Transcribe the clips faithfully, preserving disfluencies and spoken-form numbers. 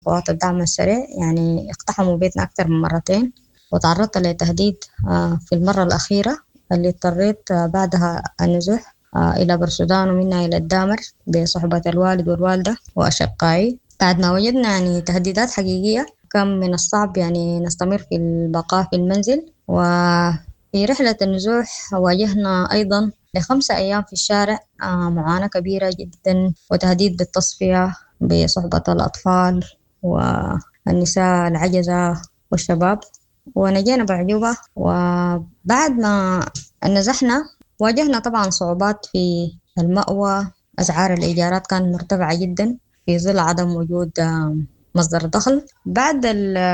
قوات الدعم السريع يعني اقتحموا بيتنا أكثر من مرتين، وتعرضت لتهديد في المرة الأخيرة اللي اضطريت بعدها النزوح إلى برسودان ومنها إلى الدامر بصحبة الوالد والوالدة وأشقائي. بعد ما وجدنا يعني تهديدات حقيقية كان من الصعب يعني نستمر في البقاء في المنزل. وفي رحلة النزوح واجهنا أيضا لخمسة أيام في الشارع معاناة كبيرة جدا وتهديد بالتصفية بصحبة الأطفال والنساء العجزة والشباب، ونجينا بعجوبة. وبعد ما نزحنا واجهنا طبعا صعوبات في المأوى، أسعار الإيجارات كانت مرتفعة جدا في ظل عدم وجود مصدر دخل. بعد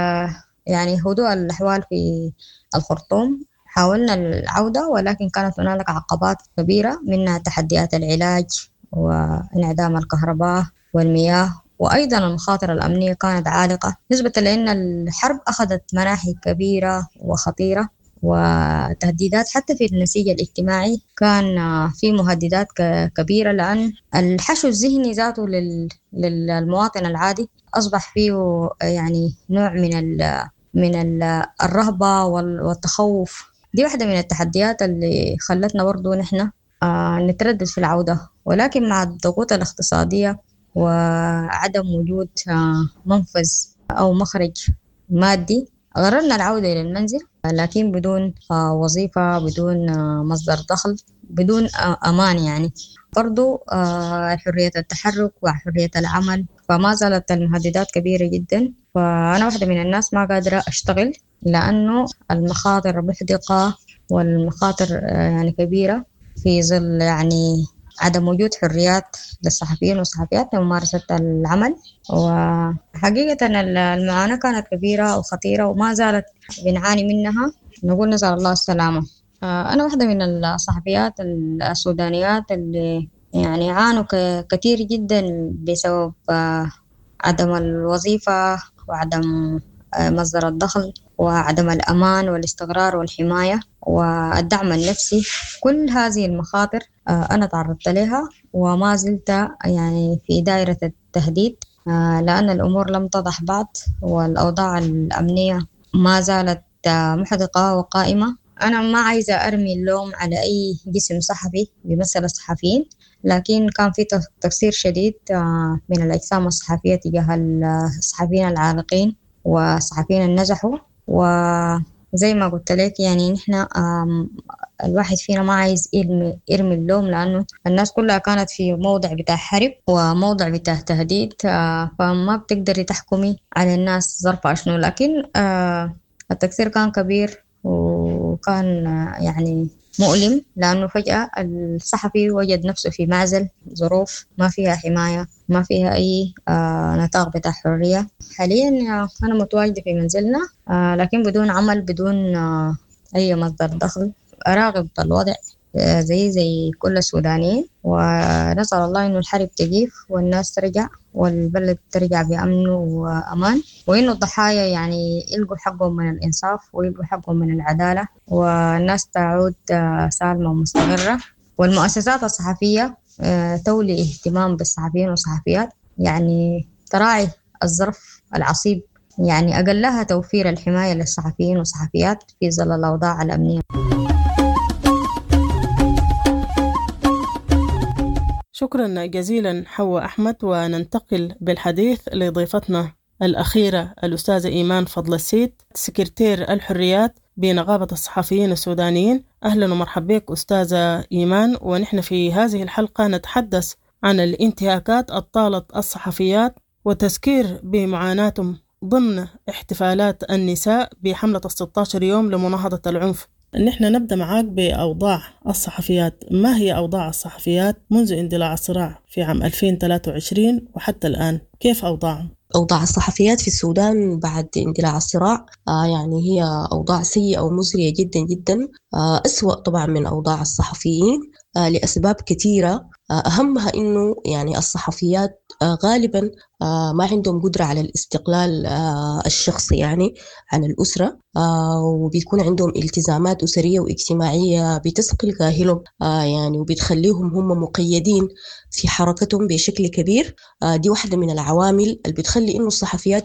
يعني هدوء الأحوال في الخرطوم حاولنا العودة، ولكن كانت هنالك عقبات كبيرة منها تحديات العلاج وانعدام الكهرباء والمياه، وأيضا المخاطر الأمنية كانت عالقة نسبة لأن الحرب أخذت مناحي كبيرة وخطيرة وتهديدات. حتى في النسيج الاجتماعي كان في مهددات كبيرة، لأن الحشو الذهني ذاته للمواطن العادي أصبح فيه يعني نوع من ال من ال الرهبة والتخوف. دي واحدة من التحديات اللي خلتنا برضو نحن نتردد في العودة، ولكن مع الضغوط الاقتصادية وعدم وجود منفذ أو مخرج مادي قررنا العودة إلى المنزل، لكن بدون وظيفة، بدون مصدر دخل، بدون أمان. يعني برضو حرية التحرك وحرية العمل، فما زالت المهددات كبيرة جدا. فأنا واحدة من الناس ما قادرة أشتغل لأنه المخاطر محدقة والمخاطر يعني كبيرة في ظل يعني عدم وجود حريات للصحفيين والصحفيات لممارسة العمل. وحقيقة المعاناة كانت كبيرة وخطيرة وما زالت بنعاني منها، نقول نسأل الله السلامة. أنا واحدة من الصحفيات السودانيات اللي يعني عانوا كثير جدا بسبب عدم الوظيفة وعدم مصدر الدخل وعدم الأمان والاستقرار والحماية والدعم النفسي. كل هذه المخاطر أنا تعرضت لها وما زلت يعني في دائرة التهديد، لأن الأمور لم تضح بعد والأوضاع الأمنية ما زالت محدقة وقائمة. أنا ما عايزة أرمي اللوم على أي جسم صحفي بيمثل الصحفيين، لكن كان في تقصير شديد من الأجسام الصحفية تجاه الصحفيين العالقين والصحفيين النجحوا. وزي ما قلت لك يعني نحن الواحد فينا ما عايز يرمي, يرمي اللوم، لأنه الناس كلها كانت في موضع بتاع حرب وموضع بتاع تهديد، فما بتقدري تحكمي على الناس ظرفها شنو. لكن التقصير كان كبير وكان يعني مؤلم، لأنه فجأة الصحفي وجد نفسه في معزل، ظروف ما فيها حماية، ما فيها أي آه نطاق بتاع حرية. حاليا أنا متواجدة في منزلنا آه لكن بدون عمل، بدون آه أي مصدر دخل. أراقب الوضع آه زي زي كل السودانيين، ونسأل الله إنه الحرب تجيف والناس ترجع والبلد ترجع بأمن وأمان، وإنه الضحايا يعني يلقوا حقهم من الإنصاف ويلقوا حقهم من العدالة، والناس تعود سالمة ومستقرة. والمؤسسات الصحفية تولي اهتمام بالصحفيين والصحفيات، يعني تراعي الظرف العصيب، يعني أقلها توفير الحماية للصحفيين والصحفيات في ظل الأوضاع الأمنية. شكرا جزيلا حواء أحمد. وننتقل بالحديث لضيفتنا الأخيرة الأستاذة إيمان فضل السيد، سكرتير الحريات بنقابة الصحفيين السودانيين. أهلا ومرحبا بك أستاذة إيمان. ونحن في هذه الحلقة نتحدث عن الانتهاكات الطالت الصحفيات وتذكير بمعاناتهم ضمن احتفالات النساء بحملة الستة عشر يوم لمناهضة العنف. نحن نبدأ معاك بأوضاع الصحفيات. ما هي أوضاع الصحفيات منذ اندلاع الصراع في عام ألفين وثلاثة وعشرين وحتى الآن؟ كيف أوضاعهم؟ أوضاع الصحفيات في السودان بعد اندلاع الصراع آه يعني هي أوضاع سيئة ومزرية جدا جدا، آه أسوأ طبعا من أوضاع الصحفيين آه لأسباب كثيرة. آه أهمها إنه يعني الصحفيات آه غالبا آه ما عندهم قدرة على الاستقلال آه الشخصي يعني عن الأسرة، آه وبيكون عندهم التزامات أسرية واجتماعية بتثقل كاهلهم آه يعني وبتخليهم هم مقيدين في حركتهم بشكل كبير. آه دي واحدة من العوامل اللي بتخلي إنه الصحفيات